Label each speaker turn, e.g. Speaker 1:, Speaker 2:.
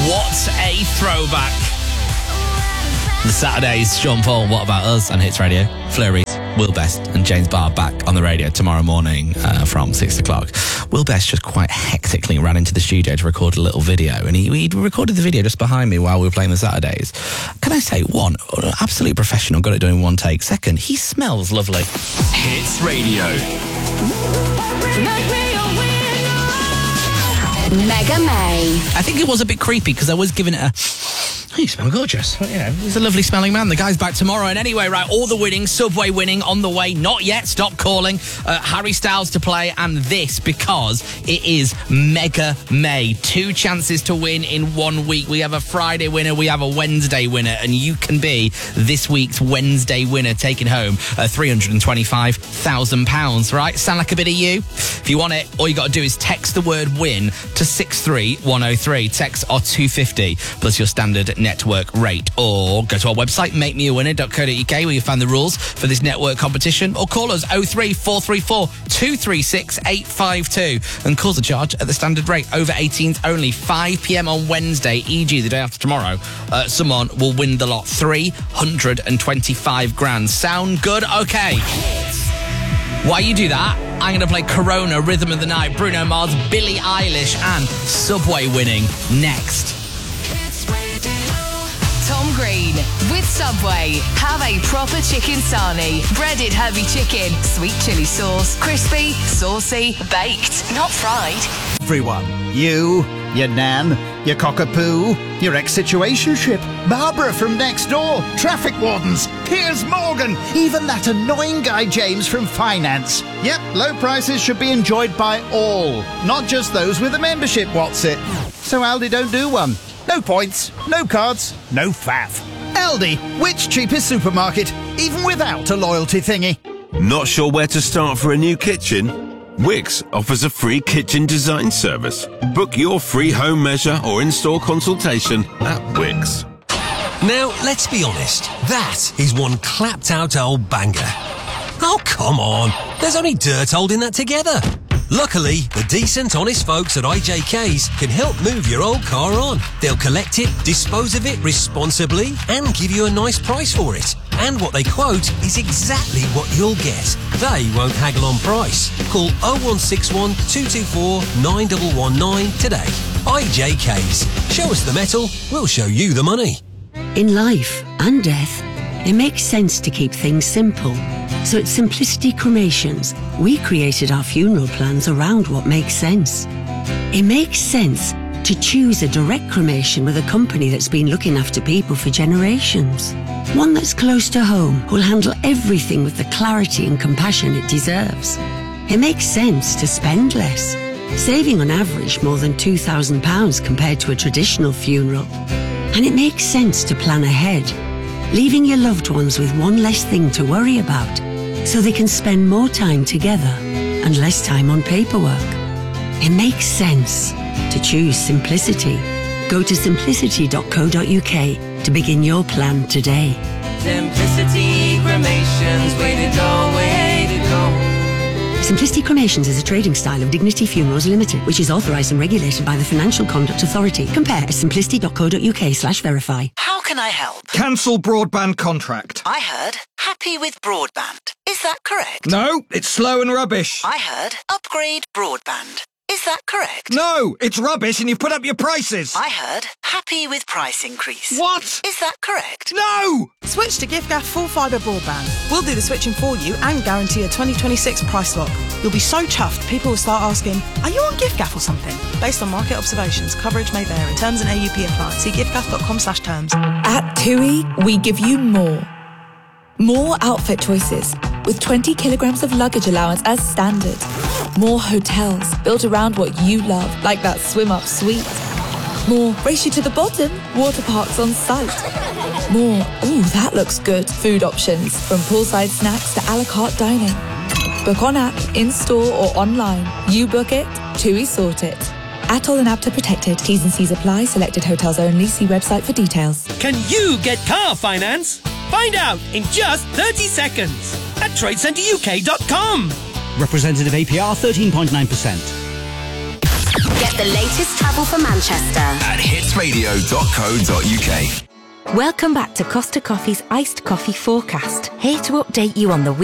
Speaker 1: What a throwback. The Saturdays, Sean Paul, What About Us on Hits Radio. Flurry, Will Best and James Barr back on the radio tomorrow morning from 6 o'clock. Will Best just quite hectically ran into the studio to record a little video, and he recorded the video just behind me while we were playing the Saturdays. Can I say, one, absolute professional, got it done in one take. Second, he smells lovely.
Speaker 2: Hits Radio.
Speaker 3: Mega May.
Speaker 1: I think it was a bit creepy because I was giving it a... Oh, you smell gorgeous. Well, he's a lovely smelling man. The guy's back tomorrow. And anyway, right, all the winning, Subway winning on the way. Not yet. Stop calling. Harry Styles to play, and this because it is Mega May. 2 chances to win in 1 week. We have a Friday winner. We have a Wednesday winner. And you can be this week's Wednesday winner, taking home £325,000, right? Sound like a bit of you? If you want it, all you got to do is text the word win to 63103. Texts are $2.50 plus your standard network rate, or go to our website makemeawinner.co.uk where you find the rules for this network competition, or call us 03434 236 852 and call the charge at the standard rate. Over 18s only. 5 p.m. on Wednesday, e.g. the day after tomorrow, someone will win the lot. 325 grand. Sound good? Okay. While you do that, I'm going to play Corona, Rhythm of the Night, Bruno Mars, Billie Eilish and Subway winning next.
Speaker 3: Tom Green with Subway. Have a proper chicken sarnie. Breaded herbie chicken, sweet chili sauce, crispy, saucy, baked, not fried.
Speaker 4: Everyone. You, your nan, your cockapoo, your ex-situationship, Barbara from next door, traffic wardens, Piers Morgan, even that annoying guy James from finance. Yep, low prices should be enjoyed by all, not just those with a membership, what's it? So Aldi don't do one. No points, no cards, no faff. Aldi, which cheapest supermarket, even without a loyalty thingy?
Speaker 2: Not sure where to start for a new kitchen? Wix offers a free kitchen design service. Book your free home measure or in-store consultation at Wix.
Speaker 5: Now, let's be honest, that is one clapped-out old banger. Oh, come on, there's only dirt holding that together. Luckily, the decent, honest folks at IJK's can help move your old car on. They'll collect it, dispose of it responsibly, and give you a nice price for it. And what they quote is exactly what you'll get. They won't haggle on price. Call 0161 224 9119 today. IJK's. Show us the metal, we'll show you the money.
Speaker 6: In life and death, it makes sense to keep things simple. So at Simplicity Cremations, we created our funeral plans around what makes sense. It makes sense to choose a direct cremation with a company that's been looking after people for generations. One that's close to home, who'll handle everything with the clarity and compassion it deserves. It makes sense to spend less, saving on average more than £2,000 compared to a traditional funeral. And it makes sense to plan ahead, leaving your loved ones with one less thing to worry about, so they can spend more time together and less time on paperwork. It makes sense to choose simplicity. Go to simplicity.co.uk to begin your plan today.
Speaker 7: Simplicity Cremations, way to go, way to go.
Speaker 6: Simplicity Cremations is a trading style of Dignity Funerals Limited, which is authorised and regulated by the Financial Conduct Authority. Compare at simplicity.co.uk/verify.
Speaker 8: How can I help?
Speaker 9: Cancel broadband contract.
Speaker 8: I heard happy with broadband. Is that correct?
Speaker 9: No, it's slow and rubbish.
Speaker 8: I heard upgrade broadband. Is that correct?
Speaker 9: No, it's rubbish and you've put up your prices.
Speaker 8: I heard happy with price increase.
Speaker 9: What?
Speaker 8: Is that correct?
Speaker 9: No!
Speaker 10: Switch to giffgaff full fibre broadband. We'll do the switching for you and guarantee a 2026 price lock. You'll be so chuffed, people will start asking, are you on giffgaff or something? Based on market observations, coverage may vary. Terms and AUP apply. See giffgaff.com/terms.
Speaker 11: At TUI, we give you more. More outfit choices, with 20 kilograms of luggage allowance as standard. More hotels built around what you love, like that swim-up suite. More race you to the bottom, water parks on site. More, ooh, that looks good, food options, from poolside snacks to a la carte dining. Book on app, in-store or online. You book it, TUI sort it. Atoll and APTA protected. T's and C's apply. Selected hotels only. See website for details.
Speaker 12: Can you get car finance? Find out in just 30 seconds at tradecenteruk.com.
Speaker 13: Representative APR 13.9%.
Speaker 3: Get
Speaker 13: The latest travel for Manchester
Speaker 14: at hitsradio.co.uk.
Speaker 15: Welcome back to Costa Coffee's Iced Coffee Forecast. Here to update you on the